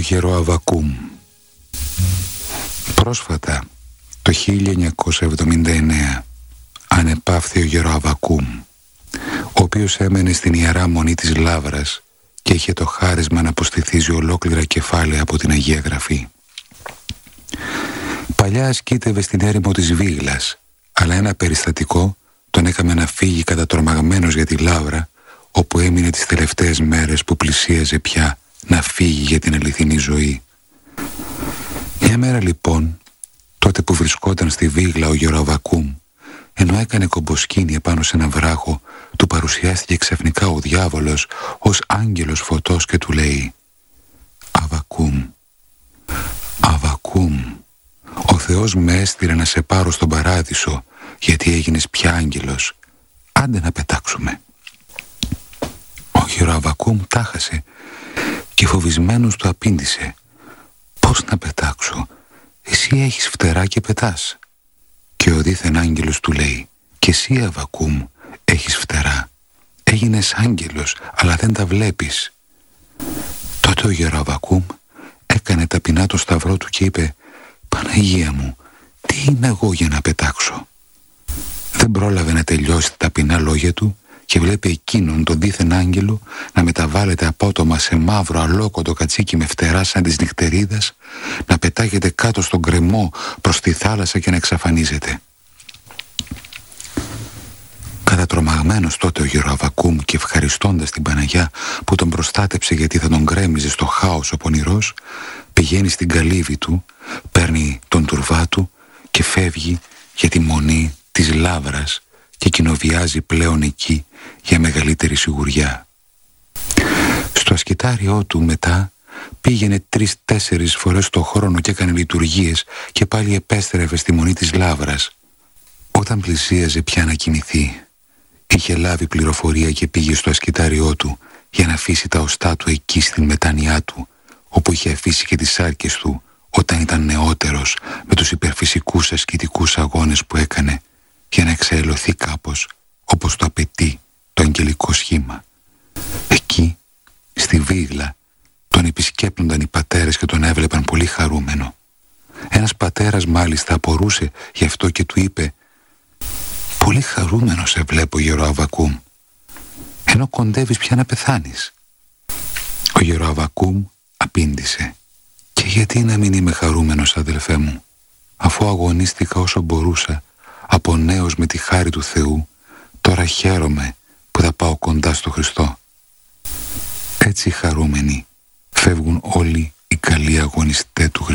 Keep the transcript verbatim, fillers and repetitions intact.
Γεροαβακούμ. Πρόσφατα, το χίλια εννιακόσια εβδομήντα εννέα, ανεπαύθη ο Γεροαβακούμ, ο οποίος έμενε στην Ιερά Μονή της Λάβρας και είχε το χάρισμα να αποστηθίζει ολόκληρα κεφάλαια από την Αγία Γραφή. Παλιά ασκήτευε στην έρημο της Βίγλας, αλλά ένα περιστατικό τον έκαμε να φύγει κατατρομαγμένος για τη Λάβρα, όπου έμεινε τις τελευταίες μέρες που πλησίαζε πια να φύγει για την αληθινή ζωή. Μια μέρα λοιπόν, τότε που βρισκόταν στη Βίγλα ο Γεροαβακούμ, ενώ έκανε κομποσκήνη επάνω σε ένα βράχο, του παρουσιάστηκε ξαφνικά ο διάβολος ως άγγελος φωτός και του λέει: «Αβακούμ, Αβακούμ, ο Θεός με έστειλε να σε πάρω στον παράδεισο, γιατί έγινες πια άγγελος. Άντε να πετάξουμε». Ο Γεροαβακούμ τάχασε και φοβισμένος του απήντησε: «Πώς να πετάξω, εσύ έχεις φτερά και πετάς». Και ο δίθεν άγγελος του λέει: «Και εσύ, Αβακούμ, έχεις φτερά. Έγινες άγγελος, αλλά δεν τα βλέπεις». Τότε ο Γεροαβακούμ έκανε ταπεινά το σταυρό του και είπε: «Παναγία μου, τι είμαι εγώ για να πετάξω?» Δεν πρόλαβε να τελειώσει τα ταπεινά λόγια του και βλέπει εκείνον τον δίθεν άγγελο να μεταβάλλεται απότομα σε μαύρο αλόκοτο κατσίκι με φτερά σαν της νυχτερίδας, να πετάγεται κάτω στον γκρεμό προς τη θάλασσα και να εξαφανίζεται. Κατατρομαγμένος τότε ο Γεροαβακούμ και ευχαριστώντας την Παναγιά που τον προστάτεψε γιατί θα τον γκρέμιζε στο χάος ο πονηρός, πηγαίνει στην καλύβη του, παίρνει τον τουρβά του και φεύγει για τη μονή της Λάβρας και κοινοβιάζει πλέον εκεί για μεγαλύτερη σιγουριά. Στο ασκητάριό του μετά πήγαινε τρεις-τέσσερις φορές το χρόνο και έκανε λειτουργίες και πάλι επέστρεφε στη μονή της Λάβρας. Όταν πλησίαζε πια να κοιμηθεί, είχε λάβει πληροφορία και πήγε στο ασκητάριό του για να αφήσει τα οστά του εκεί στην μετάνοιά του, όπου είχε αφήσει και τις σάρκες του όταν ήταν νεότερος με τους υπερφυσικούς ασκητικούς αγώνες που έκανε για να εξαελωθεί κάπως όπως το απαιτεί το αγγελικό σχήμα. Εκεί, στη Βίγλα, τον επισκέπτονταν οι πατέρες και τον έβλεπαν πολύ χαρούμενο. Ένας πατέρας μάλιστα απορούσε γι' αυτό και του είπε: «Πολύ χαρούμενο σε βλέπω, Γεροαβακούμ, ενώ κοντεύεις πια να πεθάνεις». Ο Γεροαβακούμ απήντησε: «Και γιατί να μην είμαι χαρούμενος, αδελφέ μου, αφού αγωνίστηκα όσο μπορούσα από νέος με τη χάρη του Θεού, τώρα χαίρομαι που θα πάω κοντά στο Χριστό». Έτσι χαρούμενοι φεύγουν όλοι οι καλοί αγωνιστές του Χριστού.